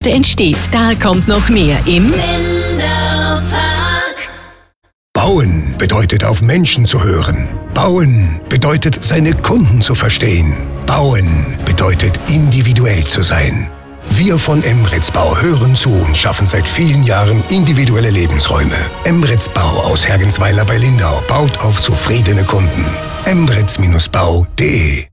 Garten entsteht. Da kommt noch mehr im Bauen bedeutet, auf Menschen zu hören. Bauen bedeutet, seine Kunden zu verstehen. Bauen bedeutet, individuell zu sein. Wir von Emrets Bau hören zu und schaffen seit vielen Jahren individuelle Lebensräume. Emrets Bau aus Hergensweiler bei Lindau baut auf zufriedene Kunden. emrets-bau.de